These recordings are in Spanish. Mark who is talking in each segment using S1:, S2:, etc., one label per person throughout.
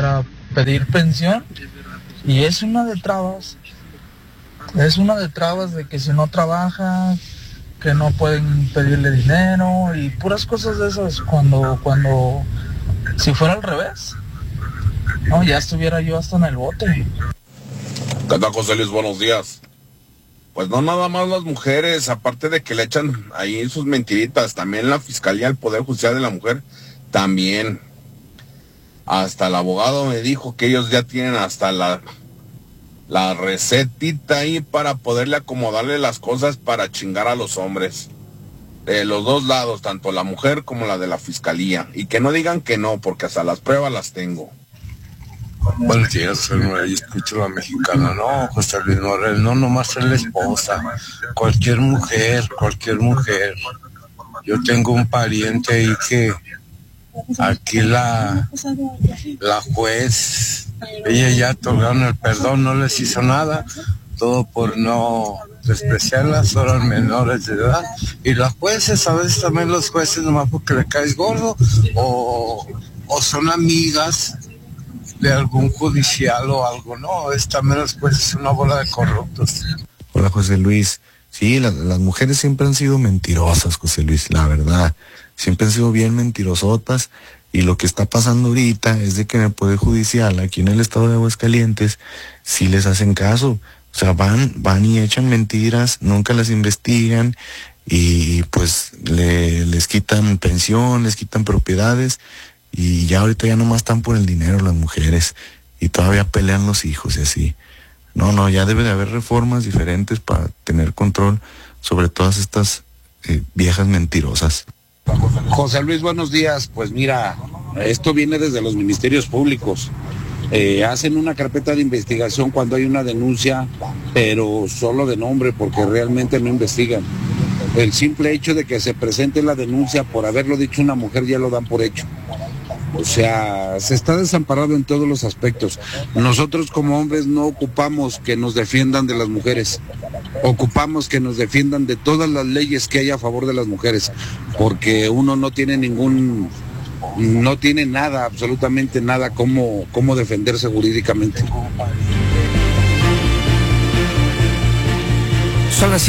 S1: para pedir pensión, y es una de trabas. Es una de trabas de que si no trabaja, que no pueden pedirle dinero y puras cosas de esas, cuando si fuera al revés, no, ya estuviera yo hasta en el bote.
S2: ¿Qué tal, José Luis? Buenos días. Pues no nada más las mujeres, aparte de que le echan ahí sus mentiritas, también la Fiscalía, el Poder Judicial de la Mujer, también. Hasta el abogado me dijo que ellos ya tienen hasta la recetita ahí para poderle acomodarle las cosas para chingar a los hombres. De los dos lados, tanto la mujer como la de la Fiscalía. Y que no digan que no, porque hasta las pruebas las tengo.
S3: Buenos días, yo escucho a la mexicana. No, José Luis Morel, no nomás es la esposa. Cualquier mujer. Yo tengo un pariente ahí que aquí la juez, ella ya otorgaron el perdón, no les hizo nada, todo por no despreciar las horas menores de edad. Y las jueces, a veces también los jueces, nomás porque le caes gordo, o son amigas de algún judicial o algo, no, es también los jueces una bola de corruptos.
S4: Hola, José Luis. Sí, las mujeres siempre han sido mentirosas, José Luis, la verdad. Siempre han sido bien mentirosotas, y lo que está pasando ahorita es de que en el Poder Judicial, aquí en el estado de Aguascalientes, sí les hacen caso. O sea, van y echan mentiras, nunca las investigan, y pues les quitan pensión, les quitan propiedades, y ya ahorita ya nomás están por el dinero las mujeres, y todavía pelean los hijos y así. No, ya debe de haber reformas diferentes para tener control sobre todas estas viejas mentirosas.
S5: José Luis, buenos días. Pues mira, esto viene desde los ministerios públicos. Hacen una carpeta de investigación cuando hay una denuncia, pero solo de nombre, porque realmente no investigan. El simple hecho de que se presente la denuncia por haberlo dicho una mujer ya lo dan por hecho. O sea, se está desamparado en todos los aspectos. Nosotros como hombres no ocupamos que nos defiendan de las mujeres. Ocupamos que nos defiendan de todas las leyes que hay a favor de las mujeres, porque uno no tiene nada, absolutamente nada, cómo defenderse jurídicamente.
S6: Son las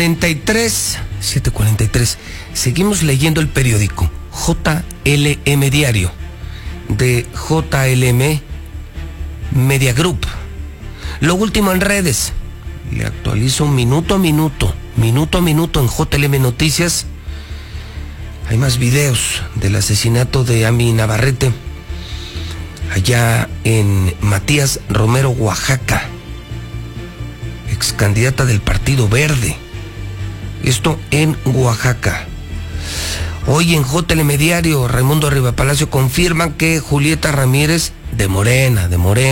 S6: 7:43. Seguimos leyendo el periódico JLM Diario, de JLM Media Group. Lo último en redes. Le actualizo minuto a minuto en JLM Noticias. Hay más videos del asesinato de Ami Navarrete allá en Matías Romero, Oaxaca, ex candidata del Partido Verde. Esto en Oaxaca. Hoy en JLM Diario, Raimundo Rivapalacio confirma que Julieta Ramírez, de Morena,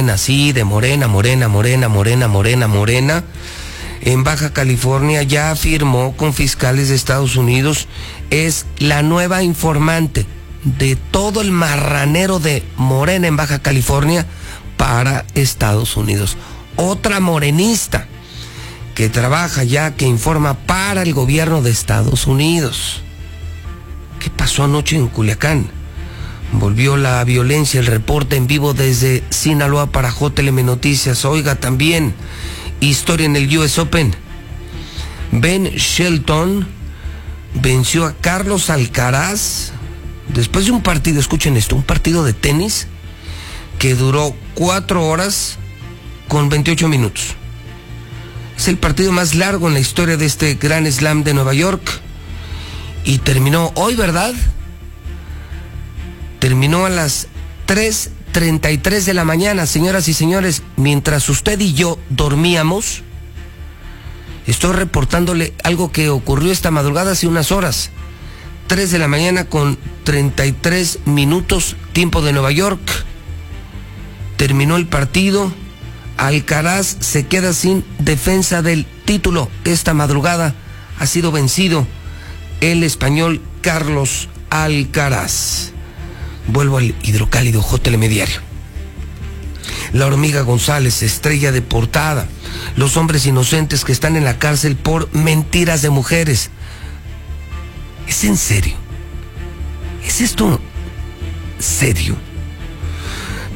S6: en Baja California, ya afirmó con fiscales de Estados Unidos, es la nueva informante de todo el marranero de Morena en Baja California para Estados Unidos. Otra morenista que trabaja ya, que informa para el gobierno de Estados Unidos. ¿Qué pasó anoche en Culiacán? Volvió la violencia, el reporte en vivo desde Sinaloa para JLM Noticias. Oiga, también historia en el US Open. Ben Shelton venció a Carlos Alcaraz después de un partido, escuchen esto, un partido de tenis que duró 4 horas con 28 minutos. Es el partido más largo en la historia de este Grand Slam de Nueva York. Y terminó hoy, ¿verdad? Terminó a las 3:33 de la mañana, señoras y señores. Mientras usted y yo dormíamos, estoy reportándole algo que ocurrió esta madrugada hace unas horas. 3 de la mañana con 33 minutos, tiempo de Nueva York. Terminó el partido. Alcaraz se queda sin defensa del título. Esta madrugada ha sido vencido el español Carlos Alcaraz. Vuelvo al hidrocálido JLM Diario. La Hormiga González, estrella de portada. Los hombres inocentes que están en la cárcel por mentiras de mujeres. ¿Es en serio? ¿Es esto serio?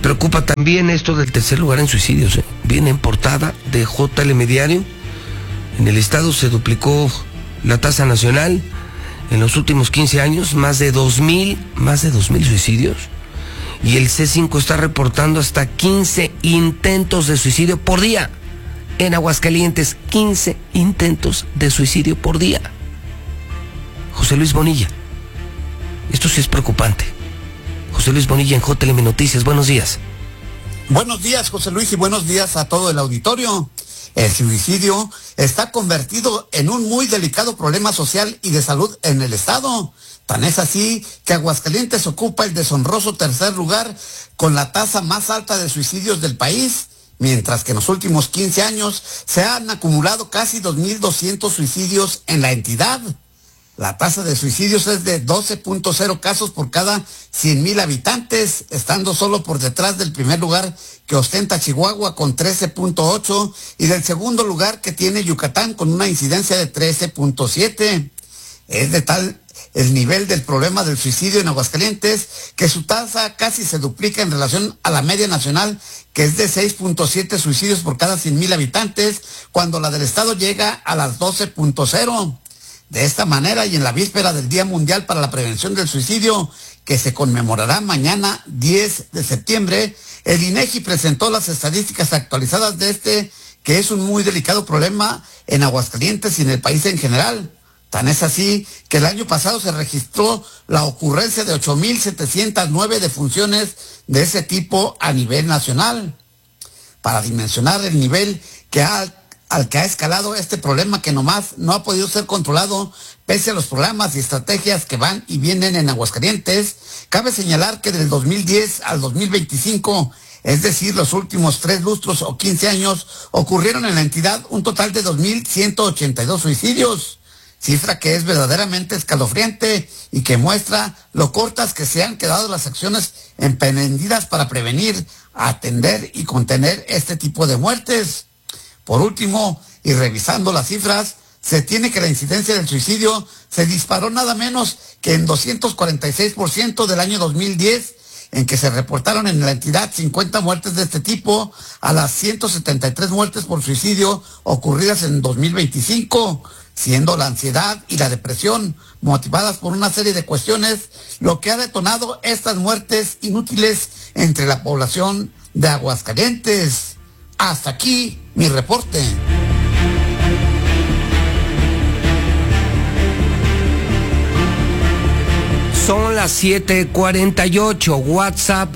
S6: Preocupa también esto del tercer lugar en suicidios. Viene en portada de JLM Diario. En el estado se duplicó la tasa nacional. En los últimos 15 años, más de 2,000 suicidios. Y el C5 está reportando hasta 15 intentos de suicidio por día. En Aguascalientes, 15 intentos de suicidio por día. José Luis Bonilla, esto sí es preocupante. José Luis Bonilla en JLM Noticias, buenos días.
S7: Buenos días, José Luis, y buenos días a todo el auditorio. El suicidio está convertido en un muy delicado problema social y de salud en el estado. Tan es así que Aguascalientes ocupa el deshonroso tercer lugar con la tasa más alta de suicidios del país, mientras que en los últimos 15 años se han acumulado casi 2,200 suicidios en la entidad. La tasa de suicidios es de 12.0 casos por cada 100,000 habitantes, estando solo por detrás del primer lugar que ostenta Chihuahua con 13.8 y del segundo lugar que tiene Yucatán con una incidencia de 13.7. Es de tal el nivel del problema del suicidio en Aguascalientes que su tasa casi se duplica en relación a la media nacional, que es de 6.7 suicidios por cada 100,000 habitantes, cuando la del estado llega a las 12.0. De esta manera, y en la víspera del Día Mundial para la Prevención del Suicidio, que se conmemorará mañana 10 de septiembre, el INEGI presentó las estadísticas actualizadas de este, que es un muy delicado problema en Aguascalientes y en el país en general. Tan es así que el año pasado se registró la ocurrencia de 8,709 defunciones de ese tipo a nivel nacional. Para dimensionar el nivel al que ha escalado este problema, que nomás no ha podido ser controlado pese a los programas y estrategias que van y vienen en Aguascalientes, cabe señalar que del 2010 al 2025, es decir, los últimos 3 lustros o 15 años, ocurrieron en la entidad un total de 2,182 suicidios, cifra que es verdaderamente escalofriante y que muestra lo cortas que se han quedado las acciones emprendidas para prevenir, atender y contener este tipo de muertes. Por último, y revisando las cifras, se tiene que la incidencia del suicidio se disparó nada menos que en 246% del año 2010, en que se reportaron en la entidad 50 muertes de este tipo, a las 173 muertes por suicidio ocurridas en 2025, siendo la ansiedad y la depresión, motivadas por una serie de cuestiones, lo que ha detonado estas muertes inútiles entre la población de Aguascalientes. Hasta aquí mi reporte.
S6: Son las 7:48, WhatsApp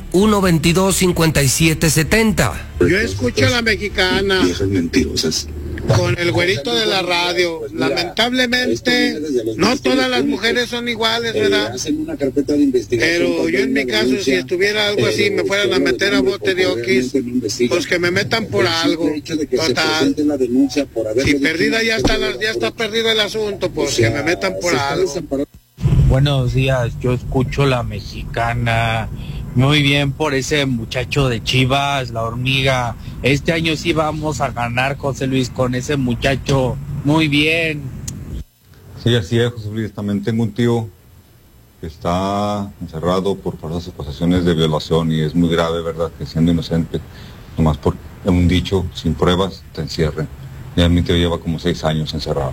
S6: 122-5770.
S8: Yo escucho a la mexicana.
S9: Viejas mentirosas.
S8: Con el güerito de la radio. Lamentablemente, no todas las mujeres son iguales, ¿verdad? Pero yo en mi caso, si estuviera algo así, me fueran a meter a bote de oquis, pues que me metan por algo. Total. Si perdida ya está perdido el asunto, pues que me metan por algo.
S10: Buenos días, yo escucho la mexicana. Muy bien por ese muchacho de Chivas, la hormiga. Este año sí vamos a ganar, José Luis, con ese muchacho. Muy bien.
S11: Sí, así es, José Luis. También tengo un tío que está encerrado por falsas acusaciones de violación y es muy grave, ¿verdad? Que siendo inocente, nomás por un dicho, sin pruebas, te encierren. Ya mi tío lleva como 6 años encerrado.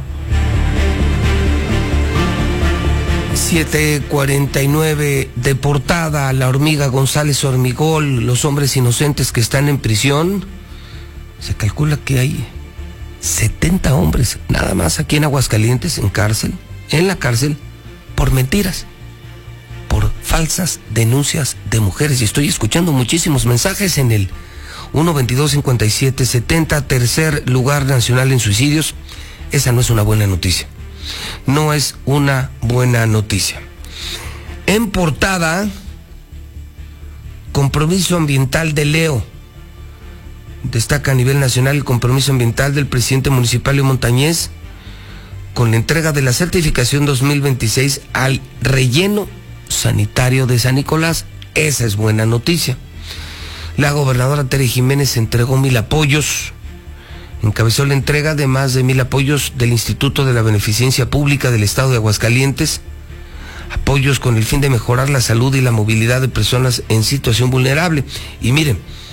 S6: 7:49, deportada la hormiga González Hormigol, los hombres inocentes que están en prisión. Se calcula que hay 70 hombres nada más aquí en Aguascalientes en la cárcel, por mentiras, por falsas denuncias de mujeres. Y estoy escuchando muchísimos mensajes en el 122-5770, tercer lugar nacional en suicidios. Esa no es una buena noticia. No es una buena noticia. En portada, compromiso ambiental de Leo. Destaca a nivel nacional el compromiso ambiental del presidente municipal de Montañez con la entrega de la certificación 2026 al relleno sanitario de San Nicolás. Esa es buena noticia. La gobernadora Tere Jiménez entregó 1,000 apoyos. Encabezó la entrega de más de 1,000 apoyos del Instituto de la Beneficencia Pública del Estado de Aguascalientes apoyos con el fin de mejorar la salud y la movilidad de personas en situación vulnerable. Y miren,